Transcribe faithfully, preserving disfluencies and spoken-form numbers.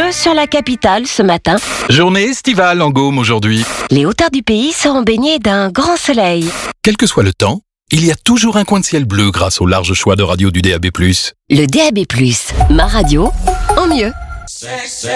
bleu sur la capitale ce matin. Journée estivale en Gaume aujourd'hui. Les hauteurs du pays seront baignées d'un grand soleil. Quel que soit le temps, il y a toujours un coin de ciel bleu grâce au large choix de radio du D A B plus. Le D A B plus, ma radio, en mieux.